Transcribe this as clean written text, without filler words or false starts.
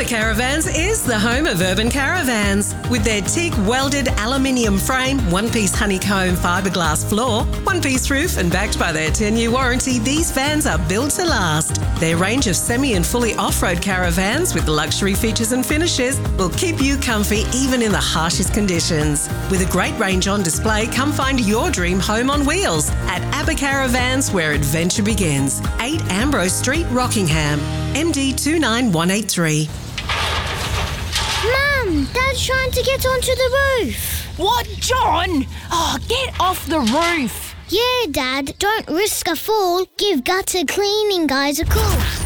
ABBA Caravans is the home of urban caravans. With their teak welded aluminium frame, one-piece honeycomb fiberglass floor, one-piece roof and backed by their 10-year warranty, these vans are built to last. Their range of semi and fully off-road caravans with luxury features and finishes will keep you comfy even in the harshest conditions. With a great range on display, come find your dream home on wheels at ABBA Caravans, where adventure begins. 8 Ambrose Street, Rockingham, MD 29183. Mum, Dad's trying to get onto the roof. What, John? Oh, get off the roof. Yeah, Dad, don't risk a fall. Give gutter cleaning guys a call.